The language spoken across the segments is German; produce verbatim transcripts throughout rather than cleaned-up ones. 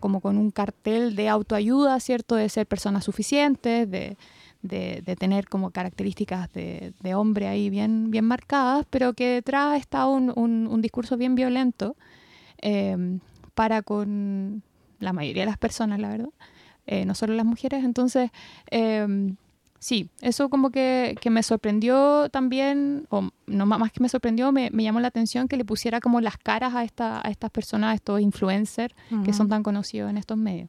como con un cartel de autoayuda, ¿cierto? De ser personas suficientes, de, de, de tener como características de, de hombre ahí bien, bien marcadas, pero que detrás está un, un, un discurso bien violento eh, para con la mayoría de las personas, la verdad, eh, no solo las mujeres. Entonces, eh, sí, eso como que, que me sorprendió también, o no más que me sorprendió, me, me llamó la atención que le pusiera como las caras a, esta, a estas personas, a estos influencers uh-huh. que son tan conocidos en estos medios.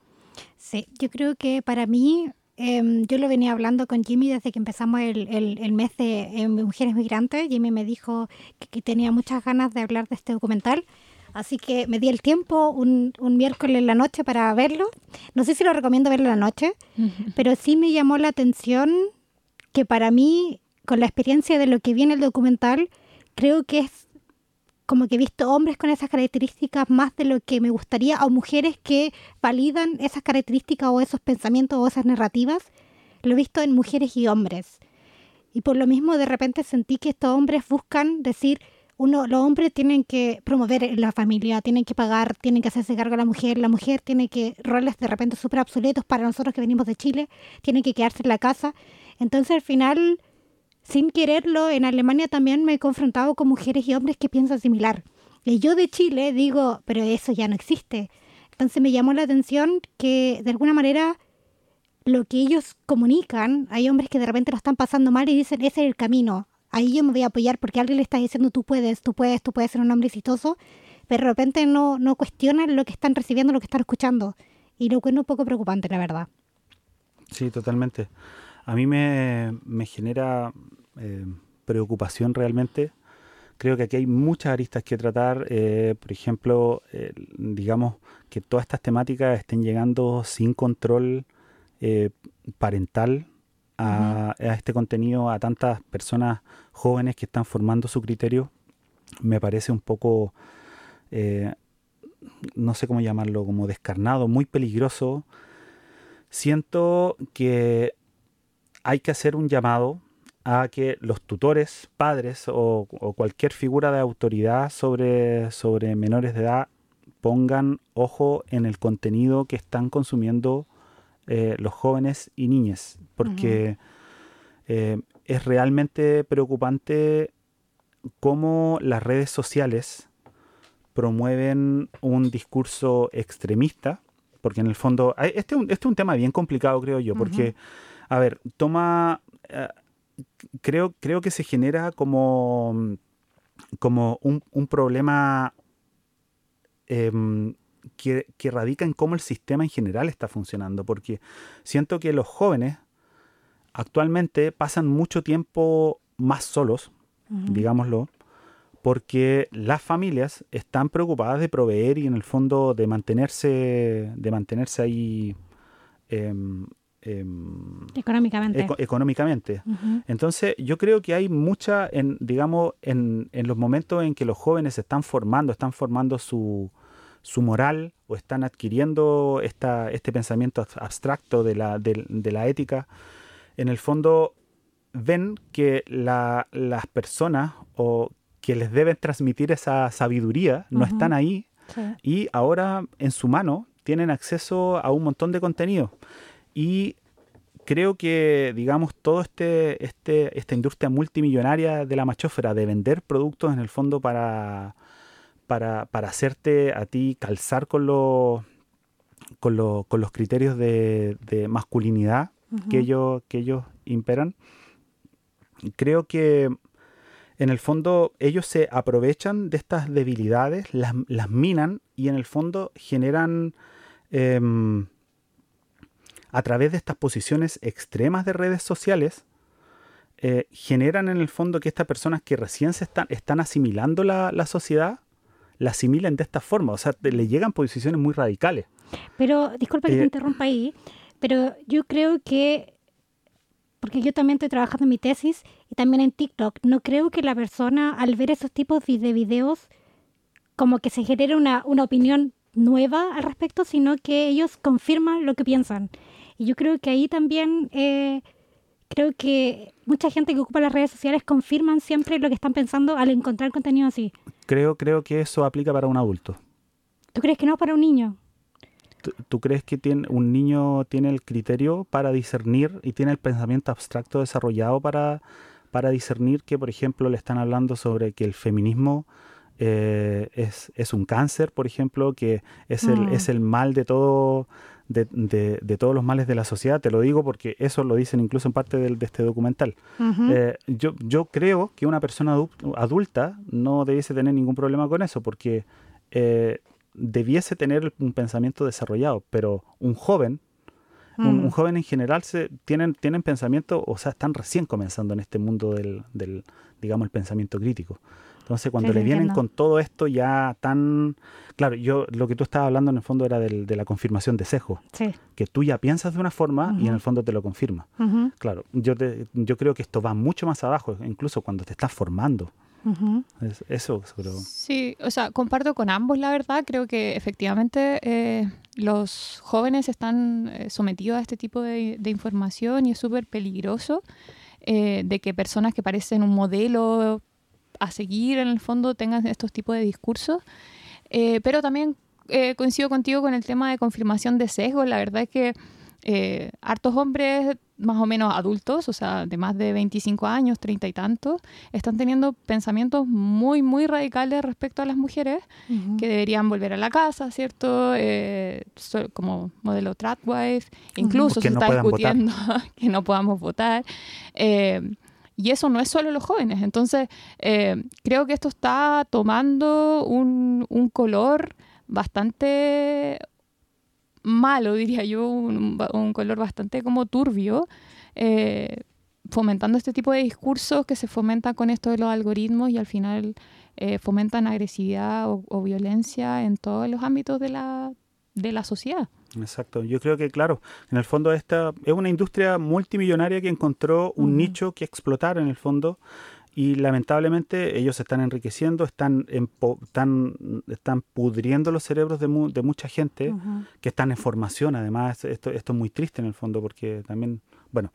Sí, yo creo que para mí, eh, yo lo venía hablando con Jimmy desde que empezamos el, el, el mes de eh, Mujeres Migrantes. Jimmy me dijo que, que tenía muchas ganas de hablar de este documental. Así que me di el tiempo un, un miércoles en la noche para verlo. No sé si lo recomiendo verlo en la noche, uh-huh. pero sí me llamó la atención que para mí, con la experiencia de lo que vi en el documental, creo que es como que he visto hombres con esas características más de lo que me gustaría, o mujeres que validan esas características o esos pensamientos o esas narrativas. Lo he visto en mujeres y hombres. Y por lo mismo de repente sentí que estos hombres buscan decir... Uno, los hombres tienen que promover la familia, tienen que pagar, tienen que hacerse cargo de la mujer, la mujer tiene que, roles de repente súper obsoletos para nosotros que venimos de Chile, tienen que quedarse en la casa. Entonces al final, sin quererlo, en Alemania también me he confrontado con mujeres y hombres que piensan similar. Y yo de Chile digo, pero eso ya no existe. Entonces me llamó la atención que de alguna manera lo que ellos comunican, hay hombres que de repente lo están pasando mal y dicen, ese es el camino. Ahí yo me voy a apoyar porque alguien le está diciendo tú puedes, tú puedes, tú puedes ser un hombre exitoso, pero de repente no, no cuestionan lo que están recibiendo, lo que están escuchando. Y lo que es un poco preocupante, la verdad. Sí, totalmente. A mí me, me genera eh, preocupación realmente. Creo que aquí hay muchas aristas que tratar. Eh, por ejemplo, eh, digamos que todas estas temáticas estén llegando sin control eh, parental A, a este contenido, a tantas personas jóvenes que están formando su criterio, me parece un poco, eh, no sé cómo llamarlo, como descarnado, muy peligroso. Siento que hay que hacer un llamado a que los tutores, padres o, o cualquier figura de autoridad sobre, sobre menores de edad pongan ojo en el contenido que están consumiendo Eh, los jóvenes y niñas, porque uh-huh. eh, es realmente preocupante cómo las redes sociales promueven un discurso extremista, porque en el fondo, este es un, este es un tema bien complicado, creo yo, porque, uh-huh. a ver, toma, eh, creo, creo que se genera como, como un, un problema eh, Que, que radica en cómo el sistema en general está funcionando, porque siento que los jóvenes actualmente pasan mucho tiempo más solos, uh-huh. digámoslo, porque las familias están preocupadas de proveer y en el fondo de mantenerse, de mantenerse ahí eh, eh, económicamente. Eco- económicamente. Uh-huh. Entonces yo creo que hay mucha, en, digamos, en, en los momentos en que los jóvenes se están formando, están formando su su moral o están adquiriendo esta, este pensamiento abstracto de la, de, de la ética, en el fondo ven que la, las personas o que les deben transmitir esa sabiduría no uh-huh. están ahí sí. y ahora en su mano tienen acceso a un montón de contenido. Y creo que, digamos, todo este, este esta industria multimillonaria de la machósfera de vender productos en el fondo para... Para, para hacerte a ti calzar con, lo, con, lo, con los criterios de, de masculinidad uh-huh. que, ellos, que ellos imperan. Creo que en el fondo ellos se aprovechan de estas debilidades, las, las minan y en el fondo generan, eh, a través de estas posiciones extremas de redes sociales, eh, generan en el fondo que estas personas que recién se están, están asimilando la, la sociedad, la asimilen de esta forma, o sea, te, le llegan posiciones muy radicales. Pero, disculpa que eh, te interrumpa ahí, pero yo creo que, porque yo también estoy trabajando en mi tesis y también en TikTok, no creo que la persona al ver esos tipos de videos como que se genere una, una opinión nueva al respecto, sino que ellos confirman lo que piensan. Y yo creo que ahí también... Eh, creo que mucha gente que ocupa las redes sociales confirman siempre lo que están pensando al encontrar contenido así. Creo, creo que eso aplica para un adulto. ¿Tú crees que no para un niño? ¿tú, tú crees que tiene, un niño tiene el criterio para discernir y tiene el pensamiento abstracto desarrollado para, para discernir que, por ejemplo, le están hablando sobre que el feminismo eh, es, es un cáncer, por ejemplo, que es el, Mm. es el mal de todo... De, de, de todos los males de la sociedad? Te lo digo porque eso lo dicen incluso en parte del, de este documental. Ujú. Eh, yo, yo creo que una persona adu- adulta no debiese tener ningún problema con eso, porque eh, debiese tener un pensamiento desarrollado, pero un joven, un, Mm. un joven en general se, tienen, tienen pensamiento, o sea, están recién comenzando en este mundo del, del digamos, el pensamiento crítico. Entonces, cuando Sí, le te vienen entiendo. con todo esto ya tan... Claro, yo lo que tú estabas hablando en el fondo era del- de la confirmación de sesgo, Sí. que tú ya piensas de una forma y en Ujú. el fondo te lo confirma. Ujú. Claro, yo, te, yo creo que esto va mucho más abajo, incluso cuando te estás formando. Ujú. Es- eso, pero... Sí, o sea, comparto con ambos, la verdad. Creo que efectivamente eh, los jóvenes están eh, sometidos a este tipo de, de información y es súper peligroso eh, de que personas que parecen un modelo a seguir en el fondo tengan estos tipos de discursos. Eh, pero también eh, coincido contigo con el tema de confirmación de sesgo. La verdad es que eh, hartos hombres más o menos adultos, o sea, de más de veinticinco años, treinta y tantos, están teniendo pensamientos muy, muy radicales respecto a las mujeres, Ujú. que deberían volver a la casa, ¿cierto? Eh, so- como modelo tradwife, incluso Que se no está puedan votar. discutiendo que no podamos votar. Eh, y eso no es solo los jóvenes. Entonces, eh, creo que esto está tomando un, un color bastante malo, diría yo, un, un color bastante como turbio, eh, fomentando este tipo de discursos que se fomentan con esto de los algoritmos y al final eh, fomentan agresividad o, o violencia en todos los ámbitos de la, de la sociedad. Exacto, yo creo que claro, en el fondo esta es una industria multimillonaria que encontró un Ujú. nicho que explotar en el fondo y lamentablemente ellos se están enriqueciendo, están, empo- están, están pudriendo los cerebros de, mu- de mucha gente Ujú. que están en formación. Además, esto, esto es muy triste en el fondo porque también, bueno,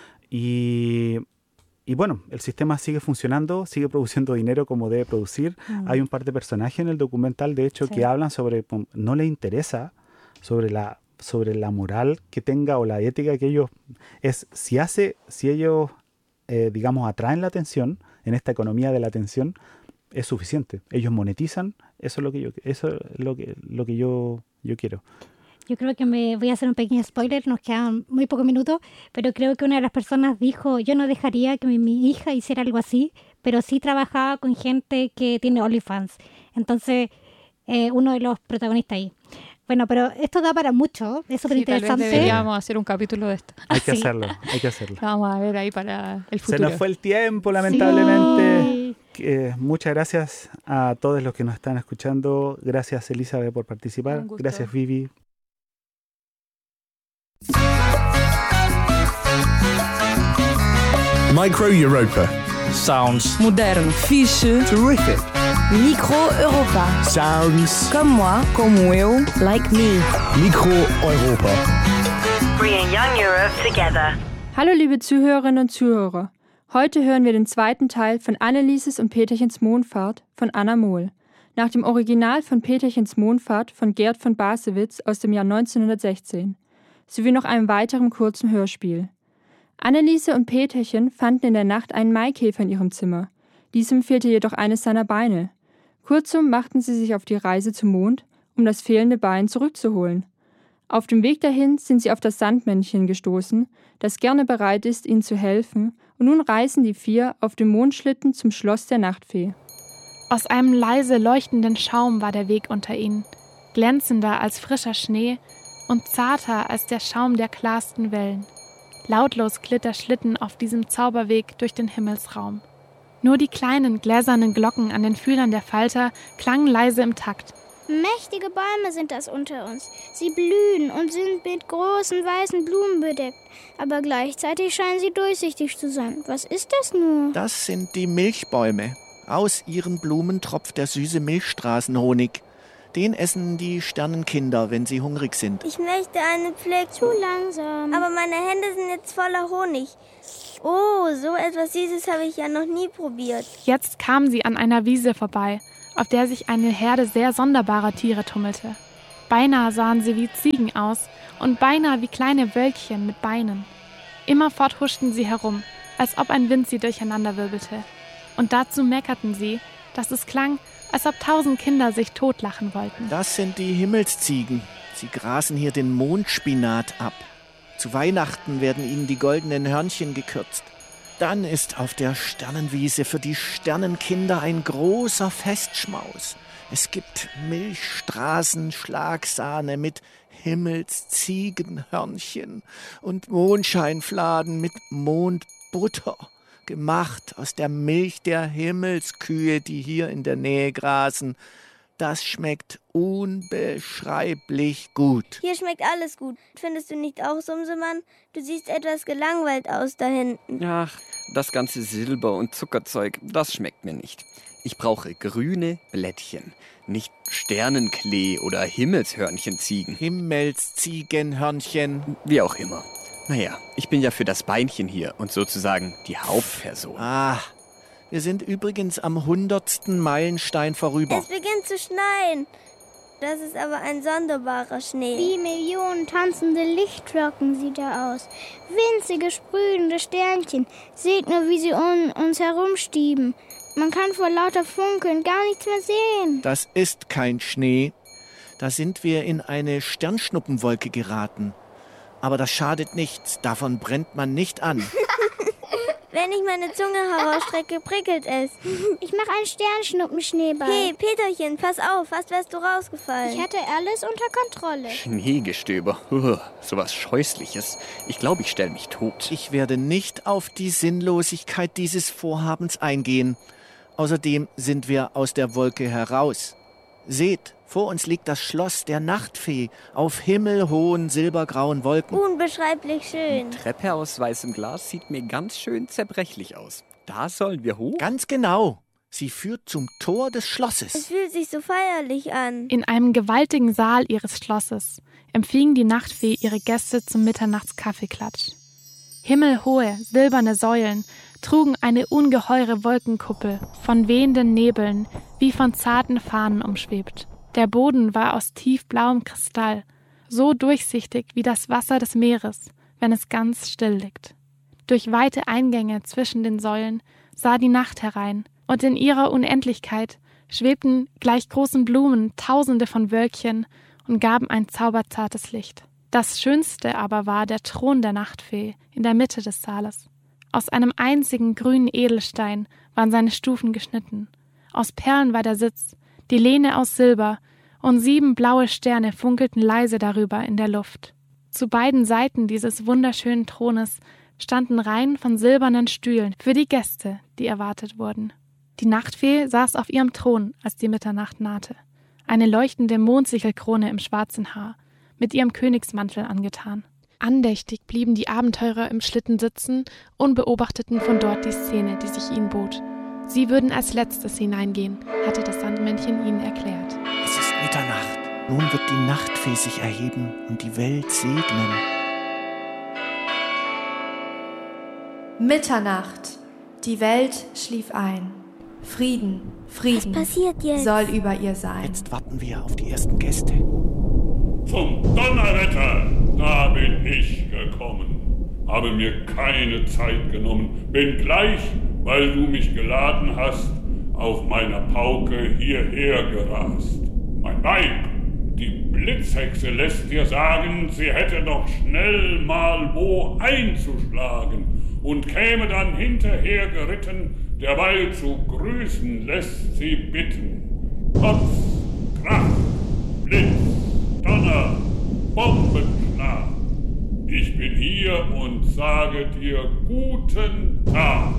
y, y bueno, el sistema sigue funcionando, sigue produciendo dinero como debe producir. Mm. Hay un par de personajes en el documental, de hecho, Sí. que hablan sobre, pum, no le interesa sobre la sobre la moral que tenga o la ética que ellos es si hace si ellos eh, digamos atraen la atención en esta economía de la atención es suficiente, ellos monetizan, eso es lo que yo eso es lo que lo que yo yo quiero. Yo creo que me voy a hacer un pequeño spoiler, nos quedan muy pocos minutos, pero creo que una de las personas dijo, yo no dejaría que mi, mi hija hiciera algo así, pero sí trabajaba con gente que tiene OnlyFans. Entonces, eh, uno de los protagonistas ahí. Bueno, pero esto da para mucho, es súper Sí, tal vez interesante. deberíamos hacer un capítulo de esto. Hay que Sí. hacerlo, hay que hacerlo. Lo vamos a ver ahí para el Se futuro. nos fue el tiempo, lamentablemente. Sí. Eh, muchas gracias a todos los que nos están escuchando. Gracias, Elizabeth, por participar. Un gusto. Gracias, Vivi. Micro Europa. Sounds. Moderno, fixe, Terrific. Micro Europa. Sounds. Comme moi, como eu, like me. Micro Europa. Bringing young Europe together. Hallo liebe Zuhörerinnen und Zuhörer. Heute hören wir den zweiten Teil von Annelieses und Peterchens Mondfahrt von Anna Mohl. Nach dem Original von Peterchens Mondfahrt von Gerd von Basewitz aus dem Jahr neunzehnhundertsechzehn. Sowie noch einem weiteren kurzen Hörspiel. Anneliese und Peterchen fanden in der Nacht einen Maikäfer in ihrem Zimmer. Diesem fehlte jedoch eines seiner Beine. Kurzum machten sie sich auf die Reise zum Mond, um das fehlende Bein zurückzuholen. Auf dem Weg dahin sind sie auf das Sandmännchen gestoßen, das gerne bereit ist, ihnen zu helfen, und nun reisen die vier auf dem Mondschlitten zum Schloss der Nachtfee. Aus einem leise leuchtenden Schaum war der Weg unter ihnen, glänzender als frischer Schnee und zarter als der Schaum der klarsten Wellen. Lautlos glitt der Schlitten auf diesem Zauberweg durch den Himmelsraum. Nur die kleinen gläsernen Glocken an den Fühlern der Falter klangen leise im Takt. Mächtige Bäume sind das unter uns. Sie blühen und sind mit großen weißen Blumen bedeckt. Aber gleichzeitig scheinen sie durchsichtig zu sein. Was ist das nur? Das sind die Milchbäume. Aus ihren Blumen tropft der süße Milchstraßenhonig. Den essen die Sternenkinder, wenn sie hungrig sind. Ich möchte eine Pflücke. Zu langsam. Aber meine Hände sind jetzt voller Honig. Oh, so etwas Süßes habe ich ja noch nie probiert. Jetzt kamen sie an einer Wiese vorbei, auf der sich eine Herde sehr sonderbarer Tiere tummelte. Beinahe sahen sie wie Ziegen aus und beinahe wie kleine Wölkchen mit Beinen. Immerfort huschten sie herum, als ob ein Wind sie durcheinanderwirbelte. Und dazu meckerten sie, dass es klang, als ob tausend Kinder sich totlachen wollten. Das sind die Himmelsziegen. Sie grasen hier den Mondspinat ab. Zu Weihnachten werden ihnen die goldenen Hörnchen gekürzt. Dann ist auf der Sternenwiese für die Sternenkinder ein großer Festschmaus. Es gibt Milchstraßen, Schlagsahne mit Himmelsziegenhörnchen und Mondscheinfladen mit Mondbutter, gemacht aus der Milch der Himmelskühe, die hier in der Nähe grasen. Das schmeckt unbeschreiblich gut. Hier schmeckt alles gut. Findest du nicht auch, Sumsemann? Du siehst etwas gelangweilt aus da hinten. Ach, das ganze Silber- und Zuckerzeug, das schmeckt mir nicht. Ich brauche grüne Blättchen, nicht Sternenklee oder Himmelshörnchenziegen. Himmelsziegenhörnchen. Wie auch immer. Naja, ich bin ja für das Beinchen hier und sozusagen die Hauptperson. Ah, wir sind übrigens am hundertsten Meilenstein vorüber. Es beginnt zu schneien. Das ist aber ein sonderbarer Schnee. Wie Millionen tanzende Lichtflocken sieht er aus. Winzige, sprühende Sternchen. Seht nur, wie sie um uns herumstieben. Man kann vor lauter Funkeln gar nichts mehr sehen. Das ist kein Schnee. Da sind wir in eine Sternschnuppenwolke geraten. Aber das schadet nichts. Davon brennt man nicht an. Wenn ich meine Zunge herausstrecke, prickelt es. Ich mache einen Sternschnuppenschneeball. Hey, Peterchen, pass auf, fast wärst du rausgefallen. Ich hatte alles unter Kontrolle. Schneegestöber, uh, sowas Scheußliches. Ich glaube, ich stelle mich tot. Ich werde nicht auf die Sinnlosigkeit dieses Vorhabens eingehen. Außerdem sind wir aus der Wolke heraus. Seht, vor uns liegt das Schloss der Nachtfee auf himmelhohen, silbergrauen Wolken. Unbeschreiblich schön. Die Treppe aus weißem Glas sieht mir ganz schön zerbrechlich aus. Da sollen wir hoch? Ganz genau. Sie führt zum Tor des Schlosses. Es fühlt sich so feierlich an. In einem gewaltigen Saal ihres Schlosses empfing die Nachtfee ihre Gäste zum Mitternachtskaffeeklatsch. Himmelhohe, silberne Säulen trugen eine ungeheure Wolkenkuppel von wehenden Nebeln, wie von zarten Fahnen umschwebt. Der Boden war aus tiefblauem Kristall, so durchsichtig wie das Wasser des Meeres, wenn es ganz still liegt. Durch weite Eingänge zwischen den Säulen sah die Nacht herein, und in ihrer Unendlichkeit schwebten gleich großen Blumen Tausende von Wölkchen und gaben ein zauberzartes Licht. Das Schönste aber war der Thron der Nachtfee in der Mitte des Saales. Aus einem einzigen grünen Edelstein waren seine Stufen geschnitten. Aus Perlen war der Sitz, die Lehne aus Silber, und sieben blaue Sterne funkelten leise darüber in der Luft. Zu beiden Seiten dieses wunderschönen Thrones standen Reihen von silbernen Stühlen für die Gäste, die erwartet wurden. Die Nachtfee saß auf ihrem Thron, als die Mitternacht nahte. Eine leuchtende Mondsichelkrone im schwarzen Haar, mit ihrem Königsmantel angetan. Andächtig blieben die Abenteurer im Schlitten sitzen und beobachteten von dort die Szene, die sich ihnen bot. Sie würden als Letztes hineingehen, hatte das Sandmännchen ihnen erklärt. Es ist Mitternacht. Nun wird die Nachtfee sich erheben und die Welt segnen. Mitternacht. Die Welt schlief ein. Frieden, Frieden Was passiert jetzt? soll über ihr sein. Jetzt warten wir auf die ersten Gäste. Zum Donnerwetter, da bin ich gekommen. Habe mir keine Zeit genommen, bin gleich, weil du mich geladen hast, auf meiner Pauke hierher gerast. Mein Weib, die Blitzhexe, lässt dir sagen, sie hätte doch schnell mal wo einzuschlagen und käme dann hinterher geritten, derweil zu grüßen lässt sie bitten. Potz, Krach, Blitz, Donner, Bombenschlag. Ich bin hier und sage dir guten Tag.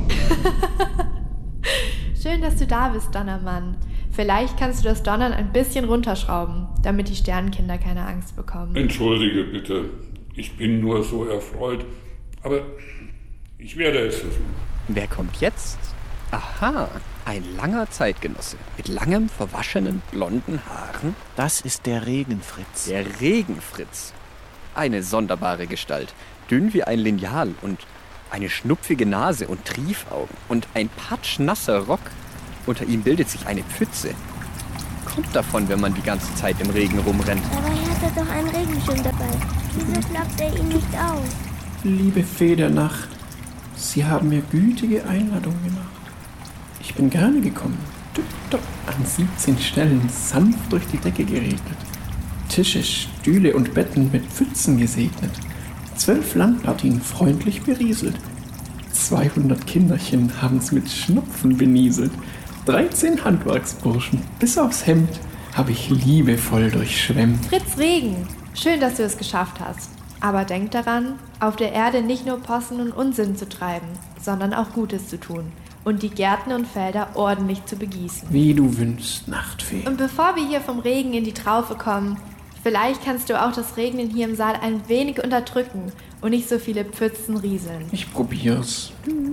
Schön, dass du da bist, Donnermann. Vielleicht kannst du das Donnern ein bisschen runterschrauben, damit die Sternenkinder keine Angst bekommen. Entschuldige bitte, ich bin nur so erfreut, aber ich werde es versuchen. Wer kommt jetzt? Aha, ein langer Zeitgenosse mit langem, verwaschenen, blonden Haaren. Das ist der Regenfritz. Der Regenfritz. Eine sonderbare Gestalt, dünn wie ein Lineal und eine schnupfige Nase und Triefaugen und ein patschnasser Rock. Unter ihm bildet sich eine Pfütze. kommt davon, wenn man die ganze Zeit im Regen rumrennt. Aber er hat doch einen Regenschirm dabei. Wieso klappt er ihn nicht aus? Liebe Fee der Nacht, Sie haben mir gütige Einladung gemacht. Ich bin gerne gekommen. Tipptopp, an siebzehn Stellen sanft durch die Decke geregnet. Tische, Stühle und Betten mit Pfützen gesegnet. Zwölf Landpartien freundlich berieselt. zweihundert Kinderchen haben's mit Schnupfen benieselt. dreizehn Handwerksburschen, bis aufs Hemd, hab ich liebevoll durchschwemmt. Fritz Regen, schön, dass du es geschafft hast. Aber denk daran, auf der Erde nicht nur Possen und Unsinn zu treiben, sondern auch Gutes zu tun und die Gärten und Felder ordentlich zu begießen. Wie du wünschst, Nachtfee. Und bevor wir hier vom Regen in die Traufe kommen, vielleicht kannst du auch das Regnen hier im Saal ein wenig unterdrücken und nicht so viele Pfützen rieseln. Ich probier's.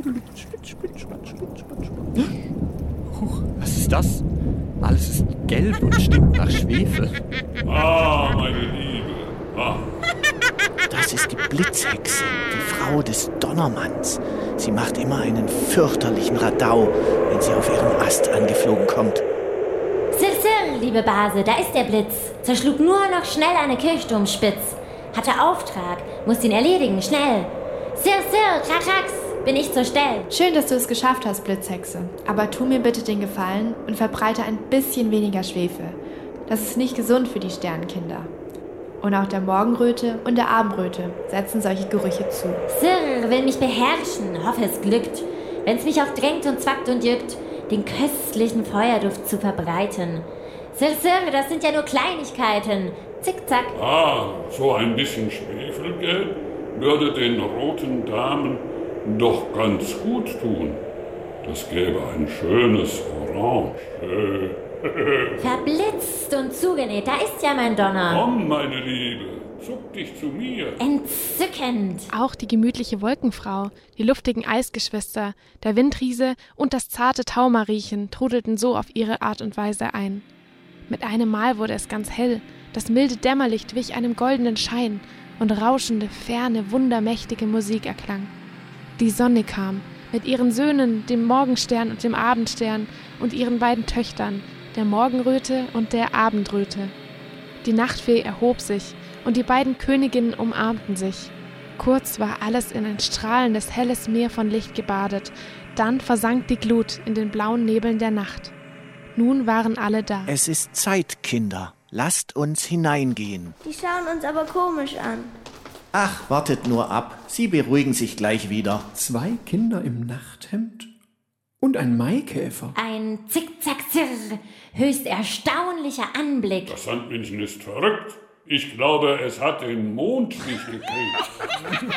Was ist das? Alles ist gelb und stinkt nach Schwefel. Ah, meine Liebe. Ah. Das ist die Blitzhexe, die Frau des Donnermanns. Sie macht immer einen fürchterlichen Radau, wenn sie auf ihrem Ast angeflogen kommt. Sir, Sir, liebe Base, da ist der Blitz. Zerschlug nur noch schnell eine Kirchturmspitz. Hatte Auftrag, musst ihn erledigen, schnell. Sir, Sir, Krachax, bin ich zur Stelle. Schön, dass du es geschafft hast, Blitzhexe. Aber tu mir bitte den Gefallen und verbreite ein bisschen weniger Schwefel. Das ist nicht gesund für die Sternenkinder. Und auch der Morgenröte und der Abendröte setzen solche Gerüche zu. Sir will mich beherrschen, hoffe es glückt. Wenn's mich auch drängt und zwackt und jückt, den köstlichen Feuerduft zu verbreiten. Sir, Sir, das sind ja nur Kleinigkeiten. Zickzack. Ah, so ein bisschen Schwefelgelb würde den roten Damen doch ganz gut tun. Das gäbe ein schönes Orange. Verblitzt und zugenäht, da ist ja mein Donner. Komm, meine Liebe, zuck dich zu mir. Entzückend. Auch die gemütliche Wolkenfrau, die luftigen Eisgeschwister, der Windriese und das zarte Taumariechen trudelten so auf ihre Art und Weise ein. Mit einem Mal wurde es ganz hell, das milde Dämmerlicht wich einem goldenen Schein und rauschende, ferne, wundermächtige Musik erklang. Die Sonne kam, mit ihren Söhnen, dem Morgenstern und dem Abendstern und ihren beiden Töchtern, der Morgenröte und der Abendröte. Die Nachtfee erhob sich, und die beiden Königinnen umarmten sich. Kurz war alles in ein strahlendes, helles Meer von Licht gebadet, dann versank die Glut in den blauen Nebeln der Nacht. Nun waren alle da. Es ist Zeit, Kinder. Lasst uns hineingehen. Die schauen uns aber komisch an. Ach, wartet nur ab. Sie beruhigen sich gleich wieder. Zwei Kinder im Nachthemd und ein Maikäfer. Ein Zickzack-Zirr, höchst erstaunlicher Anblick. Das Sandmännchen ist verrückt. Ich glaube, es hat den Mondstich gekriegt.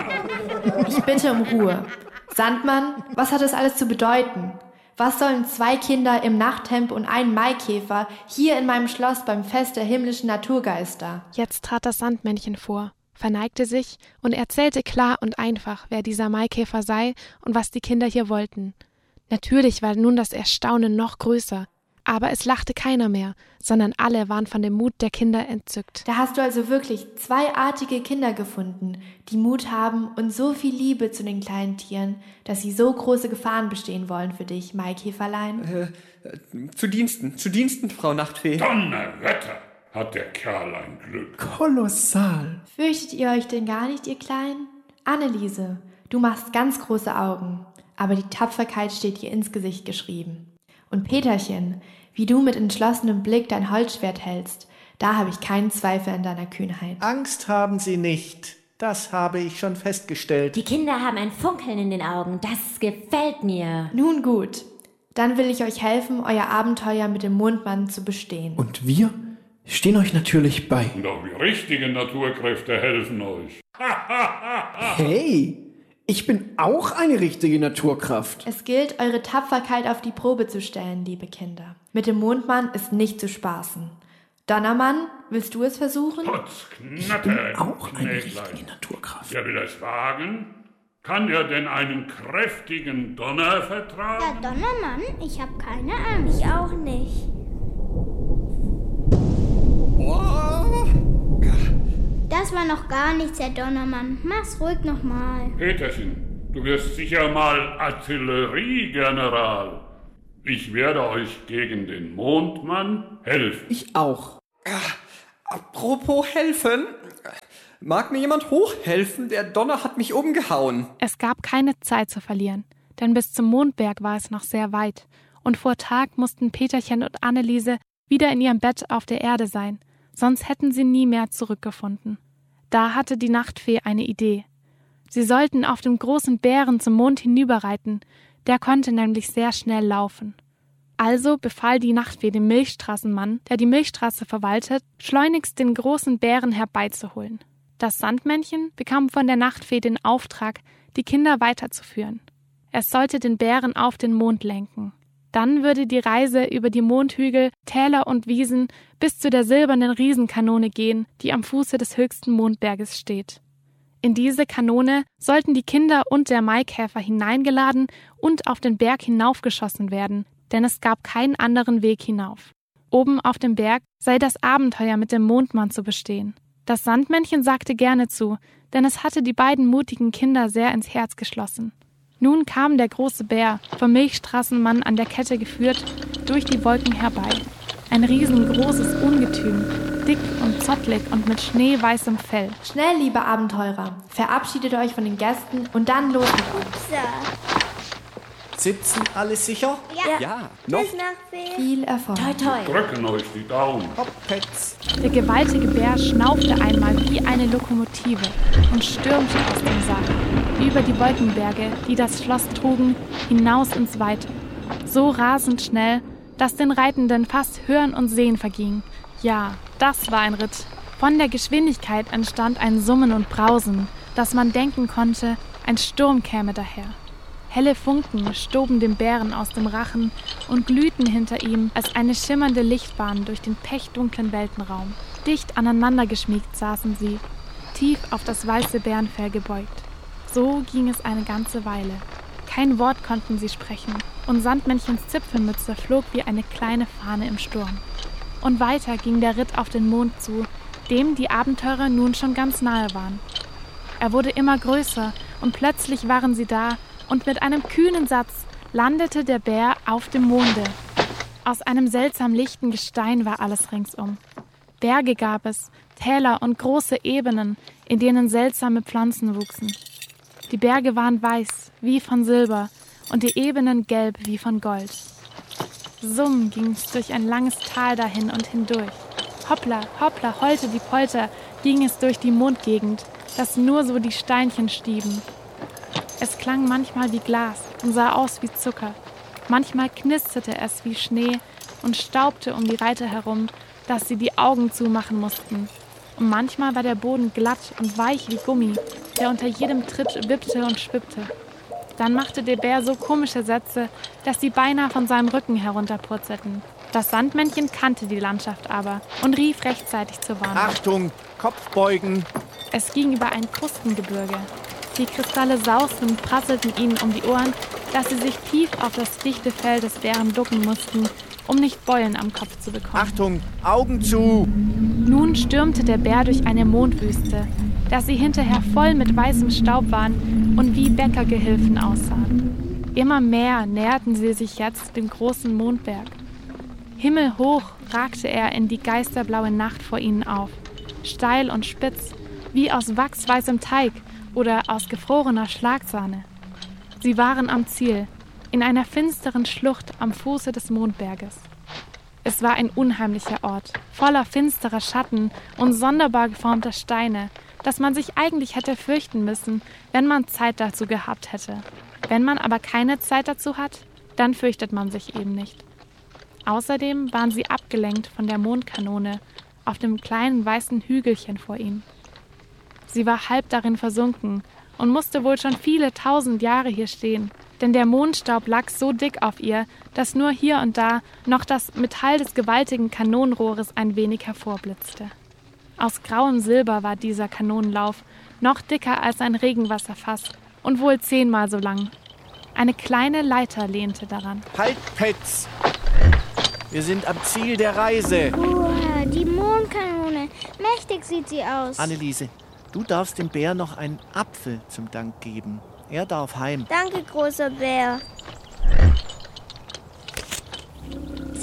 Ich bitte um Ruhe. Sandmann, was hat das alles zu bedeuten? Was sollen zwei Kinder im Nachthemd und ein Maikäfer hier in meinem Schloss beim Fest der himmlischen Naturgeister? Jetzt trat das Sandmännchen vor, verneigte sich und erzählte klar und einfach, wer dieser Maikäfer sei und was die Kinder hier wollten. Natürlich war nun das Erstaunen noch größer, aber es lachte keiner mehr, sondern alle waren von dem Mut der Kinder entzückt. Da hast du also wirklich zwei artige Kinder gefunden, die Mut haben und so viel Liebe zu den kleinen Tieren, dass sie so große Gefahren bestehen wollen für dich, Maikäferlein. Äh, zu Diensten, zu Diensten, Frau Nachtfee. Donnerwetter, hat der Kerl ein Glück. Kolossal. Fürchtet ihr euch denn gar nicht, ihr Kleinen? Anneliese, du machst ganz große Augen, aber die Tapferkeit steht dir ins Gesicht geschrieben. Und Peterchen, wie du mit entschlossenem Blick dein Holzschwert hältst, da habe ich keinen Zweifel an deiner Kühnheit. Angst haben Sie nicht. Das habe ich schon festgestellt. Die Kinder haben ein Funkeln in den Augen. Das gefällt mir. Nun gut, dann will ich euch helfen, euer Abenteuer mit dem Mondmann zu bestehen. Und wir stehen euch natürlich bei. Und auch die richtigen Naturkräfte helfen euch. Hey! Ich bin auch eine richtige Naturkraft. Es gilt, eure Tapferkeit auf die Probe zu stellen, liebe Kinder. Mit dem Mondmann ist nicht zu spaßen. Donnermann, willst du es versuchen? Potz, ich bin auch eine richtige Naturkraft. Wer will es wagen? Kann er denn einen kräftigen Donner vertragen? Der Donnermann? Ich habe keine Angst. Ich auch nicht. Oh. Das war noch gar nichts, Herr Donnermann. Mach's ruhig nochmal. Peterchen, du wirst sicher mal Artilleriegeneral. Ich werde euch gegen den Mondmann helfen. Ich auch. Apropos helfen. Mag mir jemand hochhelfen? Der Donner hat mich umgehauen. Es gab keine Zeit zu verlieren, denn bis zum Mondberg war es noch sehr weit. Und vor Tag mussten Peterchen und Anneliese wieder in ihrem Bett auf der Erde sein, sonst hätten sie nie mehr zurückgefunden. Da hatte die Nachtfee eine Idee. Sie sollten auf dem großen Bären zum Mond hinüberreiten, der konnte nämlich sehr schnell laufen. Also befahl die Nachtfee dem Milchstraßenmann, der die Milchstraße verwaltet, schleunigst den großen Bären herbeizuholen. Das Sandmännchen bekam von der Nachtfee den Auftrag, die Kinder weiterzuführen. Es sollte den Bären auf den Mond lenken. Dann würde die Reise über die Mondhügel, Täler und Wiesen bis zu der silbernen Riesenkanone gehen, die am Fuße des höchsten Mondberges steht. In diese Kanone sollten die Kinder und der Maikäfer hineingeladen und auf den Berg hinaufgeschossen werden, denn es gab keinen anderen Weg hinauf. Oben auf dem Berg sei das Abenteuer mit dem Mondmann zu bestehen. Das Sandmännchen sagte gerne zu, denn es hatte die beiden mutigen Kinder sehr ins Herz geschlossen. Nun kam der große Bär, vom Milchstraßenmann an der Kette geführt, durch die Wolken herbei. Ein riesengroßes Ungetüm, dick und zottelig und mit schneeweißem Fell. Schnell, liebe Abenteurer, verabschiedet euch von den Gästen und dann los mit uns. Sitzen alle sicher? Ja. Ja, noch. Viel Erfolg. Toi, toi. Drücken euch die Daumen. Hoppets. Der gewaltige Bär schnaufte einmal wie eine Lokomotive und stürmte aus dem Saal, über die Wolkenberge, die das Schloss trugen, hinaus ins Weite. So rasend schnell, dass den Reitenden fast Hören und Sehen verging. Ja, das war ein Ritt. Von der Geschwindigkeit entstand ein Summen und Brausen, dass man denken konnte, ein Sturm käme daher. Helle Funken stoben dem Bären aus dem Rachen und glühten hinter ihm als eine schimmernde Lichtbahn durch den pechdunklen Weltenraum. Dicht aneinander geschmiegt saßen sie, tief auf das weiße Bärenfell gebeugt. So ging es eine ganze Weile. Kein Wort konnten sie sprechen, und Sandmännchens Zipfelmütze flog wie eine kleine Fahne im Sturm. Und weiter ging der Ritt auf den Mond zu, dem die Abenteurer nun schon ganz nahe waren. Er wurde immer größer, und plötzlich waren sie da, und mit einem kühnen Satz landete der Bär auf dem Monde. Aus einem seltsam lichten Gestein war alles ringsum. Berge gab es, Täler und große Ebenen, in denen seltsame Pflanzen wuchsen. Die Berge waren weiß, wie von Silber, und die Ebenen gelb wie von Gold. Summ ging's durch ein langes Tal dahin und hindurch. Hoppla, hoppla, holte die Polter, ging es durch die Mondgegend, dass nur so die Steinchen stieben. Es klang manchmal wie Glas und sah aus wie Zucker. Manchmal knisterte es wie Schnee und staubte um die Reiter herum, dass sie die Augen zumachen mussten. Und manchmal war der Boden glatt und weich wie Gummi, der unter jedem Tritt wippte und schwippte. Dann machte der Bär so komische Sätze, dass sie beinahe von seinem Rücken herunterpurzelten. Das Sandmännchen kannte die Landschaft aber und rief rechtzeitig zur Warnung. Achtung, Kopf beugen! Es ging über ein Krustengebirge. Die Kristalle sausten und prasselten ihnen um die Ohren, dass sie sich tief auf das dichte Fell des Bären ducken mussten, um nicht Beulen am Kopf zu bekommen. Achtung, Augen zu! Nun stürmte der Bär durch eine Mondwüste, dass sie hinterher voll mit weißem Staub waren und wie Bäckergehilfen aussahen. Immer mehr näherten sie sich jetzt dem großen Mondberg. Himmelhoch ragte er in die geisterblaue Nacht vor ihnen auf, steil und spitz, wie aus wachsweißem Teig oder aus gefrorener Schlagsahne. Sie waren am Ziel, in einer finsteren Schlucht am Fuße des Mondberges. Es war ein unheimlicher Ort, voller finsterer Schatten und sonderbar geformter Steine, dass man sich eigentlich hätte fürchten müssen, wenn man Zeit dazu gehabt hätte. Wenn man aber keine Zeit dazu hat, dann fürchtet man sich eben nicht. Außerdem waren sie abgelenkt von der Mondkanone auf dem kleinen weißen Hügelchen vor ihnen. Sie war halb darin versunken und musste wohl schon viele tausend Jahre hier stehen, denn der Mondstaub lag so dick auf ihr, dass nur hier und da noch das Metall des gewaltigen Kanonenrohres ein wenig hervorblitzte. Aus grauem Silber war dieser Kanonenlauf, noch dicker als ein Regenwasserfass und wohl zehnmal so lang. Eine kleine Leiter lehnte daran. Halt, Petz! Wir sind am Ziel der Reise. Uah, die Mondkanone. Mächtig sieht sie aus. Anneliese, du darfst dem Bär noch einen Apfel zum Dank geben. Er darf heim. Danke, großer Bär.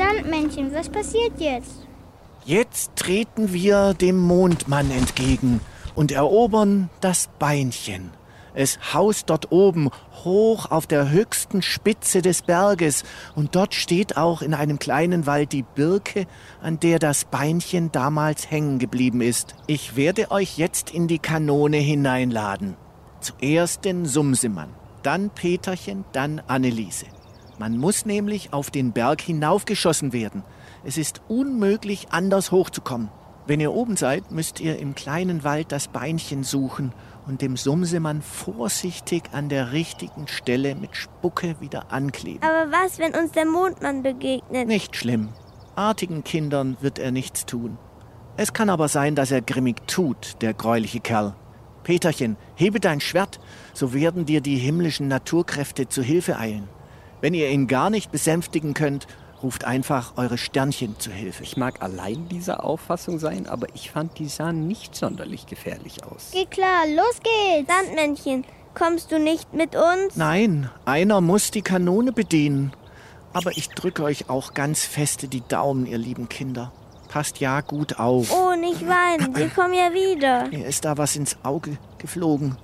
Sandmännchen, was passiert jetzt? Jetzt treten wir dem Mondmann entgegen und erobern das Beinchen. Es haust dort oben, hoch auf der höchsten Spitze des Berges. Und dort steht auch in einem kleinen Wald die Birke, an der das Beinchen damals hängen geblieben ist. Ich werde euch jetzt in die Kanone hineinladen. Zuerst den Sumsemann, dann Peterchen, dann Anneliese. Man muss nämlich auf den Berg hinaufgeschossen werden. Es ist unmöglich, anders hochzukommen. Wenn ihr oben seid, müsst ihr im kleinen Wald das Beinchen suchen und dem Sumsemann vorsichtig an der richtigen Stelle mit Spucke wieder ankleben. Aber was, wenn uns der Mondmann begegnet? Nicht schlimm. Artigen Kindern wird er nichts tun. Es kann aber sein, dass er grimmig tut, der greuliche Kerl. Peterchen, hebe dein Schwert, so werden dir die himmlischen Naturkräfte zu Hilfe eilen. Wenn ihr ihn gar nicht besänftigen könnt, ruft einfach eure Sternchen zu Hilfe. Ich mag allein dieser Auffassung sein, aber ich fand, die sahen nicht sonderlich gefährlich aus. Geht klar, los geht's! Sandmännchen, kommst du nicht mit uns? Nein, einer muss die Kanone bedienen. Aber ich drücke euch auch ganz feste die Daumen, ihr lieben Kinder. Passt ja gut auf. Oh, nicht weinen, wir kommen ja wieder. Mir ist da was ins Auge geflogen.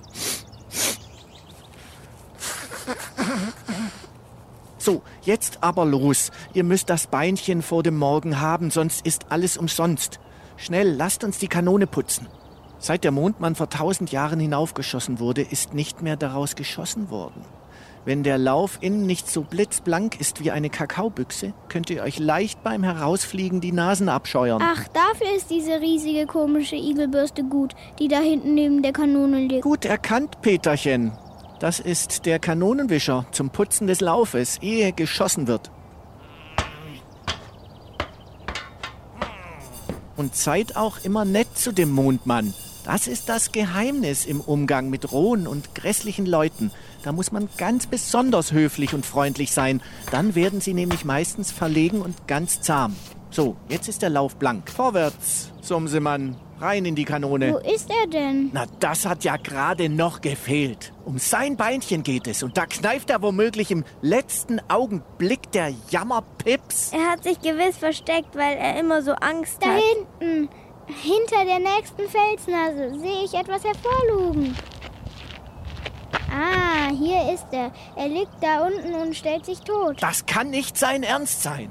So, jetzt aber los. Ihr müsst das Beinchen vor dem Morgen haben, sonst ist alles umsonst. Schnell, lasst uns die Kanone putzen. Seit der Mondmann vor tausend Jahren hinaufgeschossen wurde, ist nicht mehr daraus geschossen worden. Wenn der Lauf innen nicht so blitzblank ist wie eine Kakaobüchse, könnt ihr euch leicht beim Herausfliegen die Nasen abscheuern. Ach, dafür ist diese riesige komische Igelbürste gut, die da hinten neben der Kanone liegt. Gut erkannt, Peterchen. Das ist der Kanonenwischer zum Putzen des Laufes, ehe geschossen wird. Und seid auch immer nett zu dem Mondmann. Das ist das Geheimnis im Umgang mit rohen und grässlichen Leuten. Da muss man ganz besonders höflich und freundlich sein. Dann werden sie nämlich meistens verlegen und ganz zahm. So, jetzt ist der Lauf blank. Vorwärts, Sumsemann, rein in die Kanone. Wo ist er denn? Na, das hat ja gerade noch gefehlt. Um sein Beinchen geht es. Und da kneift er womöglich im letzten Augenblick der Jammerpips. Er hat sich gewiss versteckt, weil er immer so Angst da hat. Da hinten, hinter der nächsten Felsnase, sehe ich etwas hervorlugen. Ah, hier ist er. Er liegt da unten und stellt sich tot. Das kann nicht sein Ernst sein.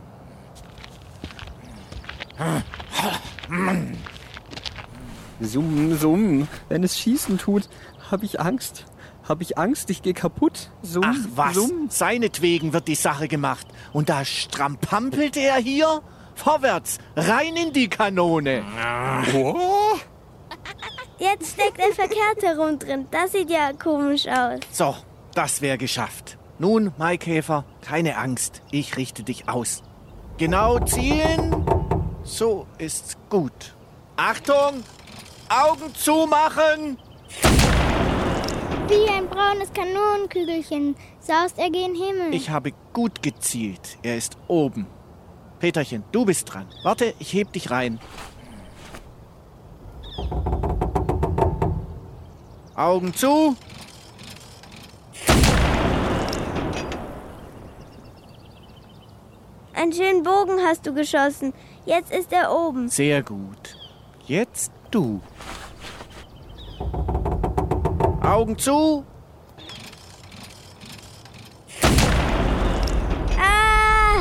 Summ, summ. Wenn es schießen tut, habe ich Angst. Habe ich Angst, ich gehe kaputt. Summ, Ach was, summ. Seinetwegen wird die Sache gemacht. Und da strampampelt er hier? Vorwärts, rein in die Kanone. Oh. Jetzt steckt er verkehrt herum drin. Das sieht ja komisch aus. So, das wäre geschafft. Nun, Maikäfer, keine Angst. Ich richte dich aus. Genau zielen. So ist's gut. Achtung! Augen zumachen! Wie ein braunes Kanonenkügelchen saust er gen Himmel. Ich habe gut gezielt. Er ist oben. Peterchen, du bist dran. Warte, ich heb dich rein. Augen zu. Einen schönen Bogen hast du geschossen. Jetzt ist er oben. Sehr gut. Jetzt du. Augen zu. Ah!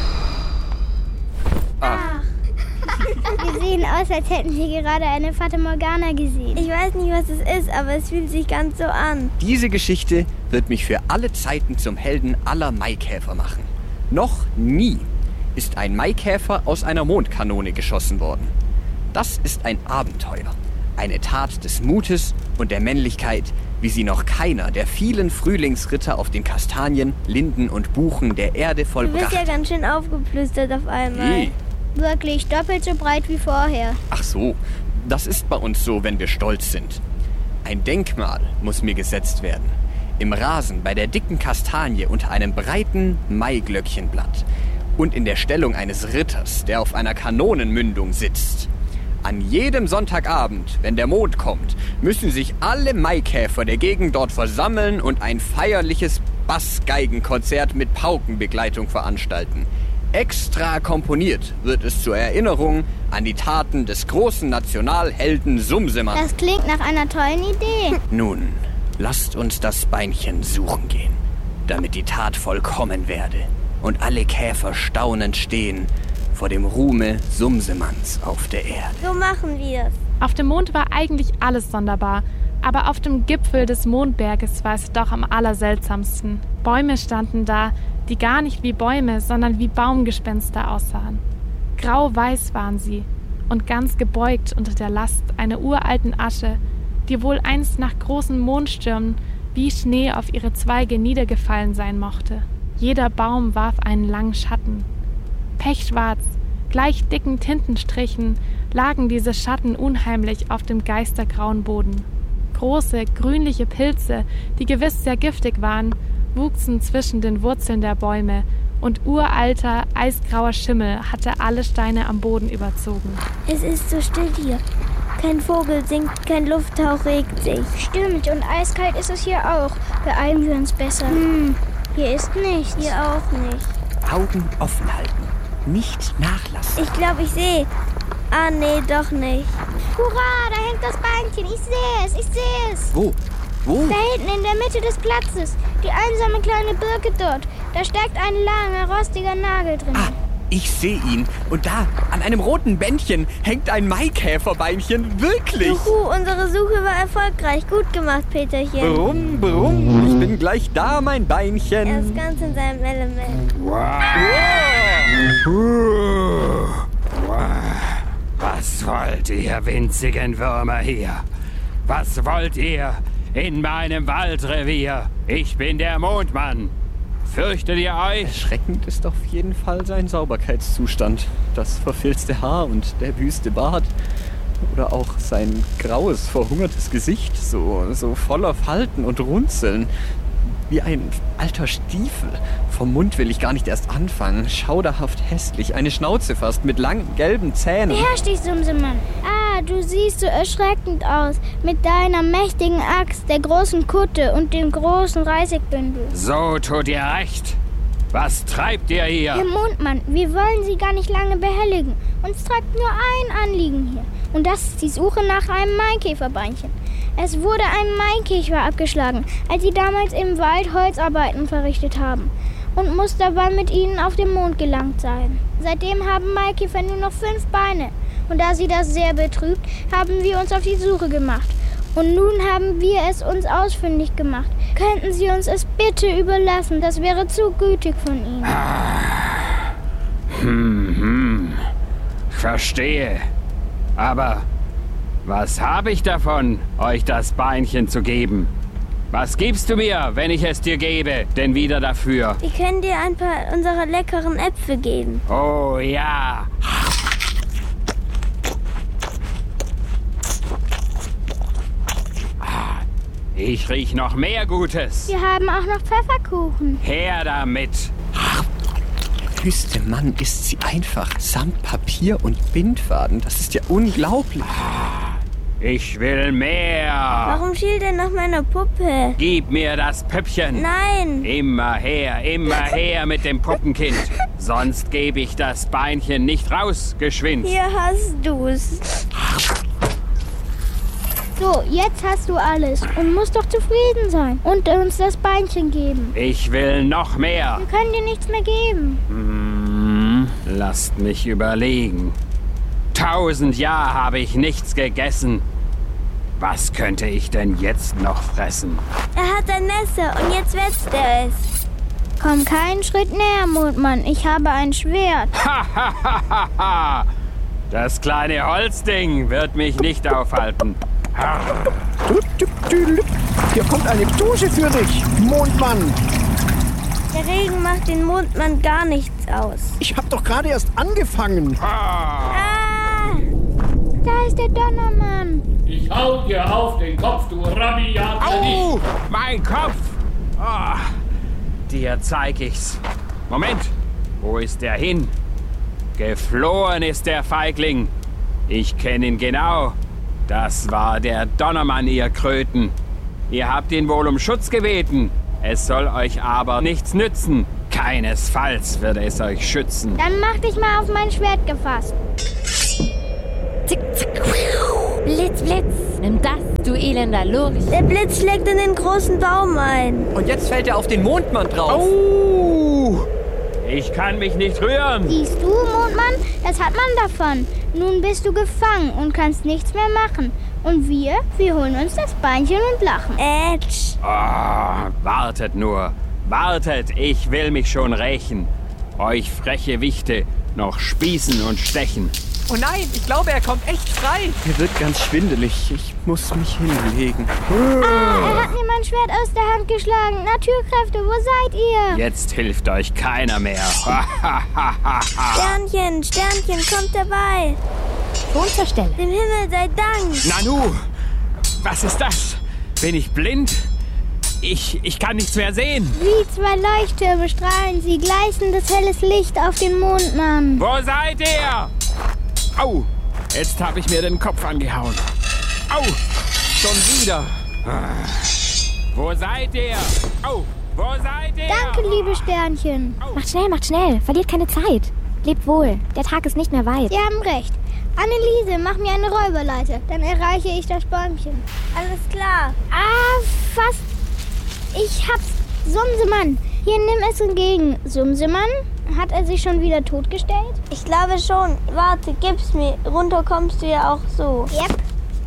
Ach. Wir sehen aus, als hätten wir gerade eine Fata Morgana gesehen. Ich weiß nicht, was es ist, aber es fühlt sich ganz so an. Diese Geschichte wird mich für alle Zeiten zum Helden aller Maikäfer machen. Noch nie ist ein Maikäfer aus einer Mondkanone geschossen worden. Das ist ein Abenteuer, eine Tat des Mutes und der Männlichkeit, wie sie noch keiner der vielen Frühlingsritter auf den Kastanien, Linden und Buchen der Erde vollbracht. Du bist ja ganz schön aufgeplüstert auf einmal. Hey. Wirklich doppelt so breit wie vorher. Ach so, das ist bei uns so, wenn wir stolz sind. Ein Denkmal muss mir gesetzt werden. Im Rasen bei der dicken Kastanie unter einem breiten Maiglöckchenblatt und in der Stellung eines Ritters, der auf einer Kanonenmündung sitzt. An jedem Sonntagabend, wenn der Mond kommt, müssen sich alle Maikäfer der Gegend dort versammeln und ein feierliches Bassgeigenkonzert mit Paukenbegleitung veranstalten. Extra komponiert wird es zur Erinnerung an die Taten des großen Nationalhelden Sumsemann. Das klingt nach einer tollen Idee. Nun, lasst uns das Beinchen suchen gehen, damit die Tat vollkommen werde und alle Käfer staunend stehen vor dem Ruhme Sumsemanns auf der Erde. So machen wir es. Auf dem Mond war eigentlich alles sonderbar, aber auf dem Gipfel des Mondberges war es doch am allerseltsamsten. Bäume standen da, die gar nicht wie Bäume, sondern wie Baumgespenster aussahen. Grau-weiß waren sie und ganz gebeugt unter der Last einer uralten Asche, die wohl einst nach großen Mondstürmen wie Schnee auf ihre Zweige niedergefallen sein mochte. Jeder Baum warf einen langen Schatten. Pechschwarz, gleich dicken Tintenstrichen, lagen diese Schatten unheimlich auf dem geistergrauen Boden. Große, grünliche Pilze, die gewiss sehr giftig waren, wuchsen zwischen den Wurzeln der Bäume und uralter, eisgrauer Schimmel hatte alle Steine am Boden überzogen. Es ist so still hier. Kein Vogel singt, kein Lufthauch regt sich. Stimmt, und eiskalt ist es hier auch. Beeilen wir uns besser. Hm, hier ist nichts. Hier auch nicht. Augen offen halten, nicht nachlassen. Ich glaube, ich sehe. Ah, nee, doch nicht. Hurra, da hängt das Beinchen. Ich sehe es, ich sehe es. Wo? Wo? Da hinten in der Mitte des Platzes. Die einsame kleine Birke dort. Da steckt ein langer, rostiger Nagel drin. Ah, ich sehe ihn. Und da, an einem roten Bändchen, hängt ein Maikäferbeinchen. Wirklich. Juhu, unsere Suche war erfolgreich. Gut gemacht, Peterchen. Brumm, brumm. Ich bin gleich da, mein Beinchen. Er ist ganz in seinem Element. Wow. Wow. Was wollt ihr, winzigen Würmer hier? Was wollt ihr in meinem Waldrevier? Ich bin der Mondmann. Fürchtet ihr euch? Erschreckend ist auf jeden Fall sein Sauberkeitszustand. Das verfilzte Haar und der wüste Bart. Oder auch sein graues, verhungertes Gesicht, so, so voller Falten und Runzeln. Wie ein alter Stiefel. Vom Mund will ich gar nicht erst anfangen. Schauderhaft hässlich. Eine Schnauze fast mit langen, gelben Zähnen. Beherrsch dich, Sumsemann. Ah, du siehst so erschreckend aus. Mit deiner mächtigen Axt, der großen Kutte und dem großen Reisigbündel. So tut ihr recht. Was treibt ihr hier? Herr Mondmann, wir wollen Sie gar nicht lange behelligen. Uns treibt nur ein Anliegen hier. Und das ist die Suche nach einem Maikäferbeinchen. Es wurde ein Maikäfer abgeschlagen, als sie damals im Wald Holzarbeiten verrichtet haben und muss dabei mit ihnen auf den Mond gelangt sein. Seitdem haben Maikäfer nur noch fünf Beine und da sie das sehr betrübt, haben wir uns auf die Suche gemacht. Und nun haben wir es uns ausfindig gemacht. Könnten Sie uns es bitte überlassen? Das wäre zu gütig von Ihnen. Ah. Hm, hm. Verstehe. Aber was habe ich davon, euch das Beinchen zu geben? Was gibst du mir, wenn ich es dir gebe, denn wieder dafür? Wir können dir ein paar unserer leckeren Äpfel geben. Oh ja. Ich riech noch mehr Gutes. Wir haben auch noch Pfefferkuchen. Her damit. Der wüste Mann isst sie einfach samt Papier und Bindfaden. Das ist ja unglaublich. Ich will mehr. Warum schielt er nach meiner Puppe? Gib mir das Püppchen. Nein. Immer her, immer her mit dem Puppenkind. Sonst gebe ich das Beinchen nicht raus, geschwind. Hier hast du's. So, jetzt hast du alles und musst doch zufrieden sein und uns das Beinchen geben. Ich will noch mehr. Wir können dir nichts mehr geben. Hm, lasst mich überlegen. Tausend Jahre habe ich nichts gegessen. Was könnte ich denn jetzt noch fressen? Er hat ein Messer und jetzt wetzt er es. Komm keinen Schritt näher, Mondmann. Ich habe ein Schwert. Ha, ha, ha, ha, ha. Das kleine Holzding wird mich nicht aufhalten. Hier kommt eine Dusche für dich, Mondmann. Der Regen macht den Mondmann gar nichts aus. Ich hab doch gerade erst angefangen. Ah. Da ist der Donnermann. Ich hau dir auf den Kopf, du rabiater Au, mein Kopf. Oh, dir zeig ich's. Moment, wo ist der hin? Geflohen ist der Feigling. Ich kenne ihn genau. Das war der Donnermann, ihr Kröten. Ihr habt ihn wohl um Schutz gebeten. Es soll euch aber nichts nützen. Keinesfalls würde es euch schützen. Dann mach dich mal auf mein Schwert gefasst. Zick, zick. Blitz, Blitz. Nimm das, du elender Lurch. Der Blitz schlägt in den großen Baum ein. Und jetzt fällt er auf den Mondmann drauf. Au! Ich kann mich nicht rühren. Siehst du, Mondmann, das hat man davon. Nun bist du gefangen und kannst nichts mehr machen. Und wir, wir holen uns das Beinchen und lachen. Ätsch. Oh, wartet nur. Wartet, ich will mich schon rächen. Euch freche Wichte noch spießen und stechen. Oh nein, ich glaube, er kommt echt frei. Mir wird ganz schwindelig. Ich muss mich hinlegen. Ah, er hat mir mein Schwert aus der Hand geschlagen. Naturkräfte, wo seid ihr? Jetzt hilft euch keiner mehr. Sternchen, Sternchen, kommt dabei. Schon zur Stelle. Dem Himmel sei Dank. Nanu, was ist das? Bin ich blind? Ich, ich kann nichts mehr sehen. Wie zwei Leuchttürme strahlen sie gleißendes helles Licht auf den Mondmann. Wo seid ihr? Au, jetzt habe ich mir den Kopf angehauen. Au, schon wieder. Ah. Wo seid ihr? Au, wo seid ihr? Danke, liebe Sternchen. Au. Macht schnell, macht schnell. Verliert keine Zeit. Lebt wohl. Der Tag ist nicht mehr weit. Sie haben recht. Anneliese, mach mir eine Räuberleiter. Dann erreiche ich das Bäumchen. Alles klar. Ah, fast. Ich hab's. Sumsemann, hier, nimm es entgegen. Sumsemann, hat er sich schon wieder totgestellt? Ich glaube schon. Warte, gib's mir. Runter kommst du ja auch so. Yep.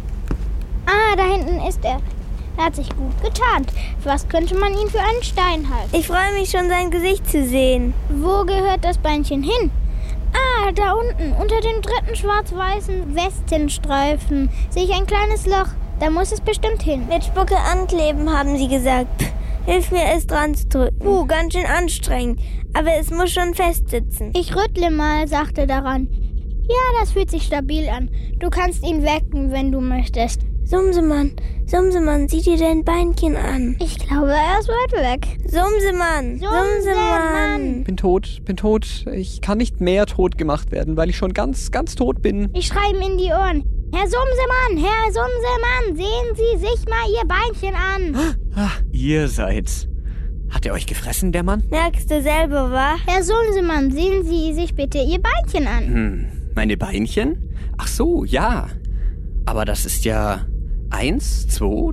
Ah, da hinten ist er. Er hat sich gut getarnt. Was könnte man ihn für einen Stein halten? Ich freue mich schon, sein Gesicht zu sehen. Wo gehört das Beinchen hin? Ah, da unten, unter dem dritten schwarz-weißen Westenstreifen, sehe ich ein kleines Loch. Da muss es bestimmt hin. Mit Spucke ankleben, haben sie gesagt. Pff, hilf mir, es dran zu drücken. Puh, ganz schön anstrengend. Aber es muss schon festsitzen. Ich rüttle mal, sagte daran. Ja, das fühlt sich stabil an. Du kannst ihn wecken, wenn du möchtest. Sumsemann, Sumsemann, sieh dir dein Beinchen an. Ich glaube, er ist weit weg. Sumsemann, Sumsemann. Bin tot, bin tot. Ich kann nicht mehr tot gemacht werden, weil ich schon ganz, ganz tot bin. Ich schreibe ihm in die Ohren. Herr Sumsemann, Herr Sumsemann, sehen Sie sich mal Ihr Beinchen an. Ah, ihr seid's. Hat er euch gefressen, der Mann? Merkst du selber, wa? Herr Sumsemann, sehen Sie sich bitte Ihr Beinchen an. Hm, meine Beinchen? Ach so, ja. Aber das ist ja eins, zwei,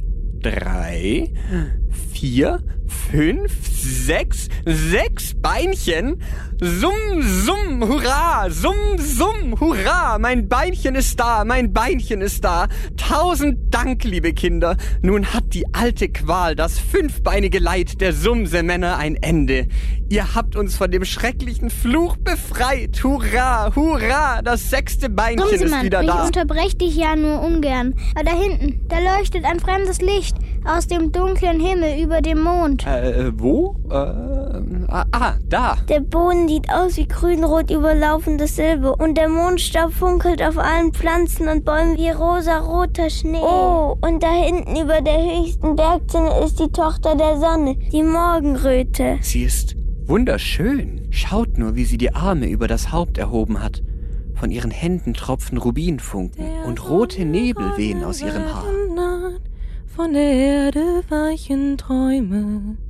drei, vier, fünf, sechs, sechs Beinchen. Summ, summ, hurra, summ, summ, hurra. Mein Beinchen ist da, mein Beinchen ist da. Tausend Dank, liebe Kinder. Nun hat die alte Qual, das fünfbeinige Leid der Sumsemänner ein Ende. Ihr habt uns von dem schrecklichen Fluch befreit. Hurra, hurra, das sechste Beinchen Sumsemann, ist wieder ich da. Ich unterbreche dich ja nur ungern. Aber da hinten, da leuchtet ein fremdes Licht aus dem dunklen Himmel über dem Mond. Äh, wo? Äh, ah, ah, da. Der Boden sieht aus wie grünrot überlaufendes Silber und der Mondstaub funkelt auf allen Pflanzen und Bäumen wie rosaroter Schnee. Oh, und da hinten über der höchsten Bergzinne ist die Tochter der Sonne, die Morgenröte. Sie ist wunderschön. Schaut nur, wie sie die Arme über das Haupt erhoben hat. Von ihren Händen tropfen Rubinfunken und rote Nebel wehen aus ihrem Haar. Von der Erde weichen Träume,